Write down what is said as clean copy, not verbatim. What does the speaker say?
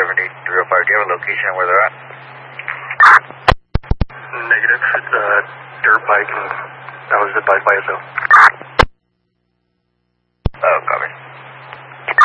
7305. Do you have a location where they're at? Negative. It's a dirt bike, and I was advised by itself.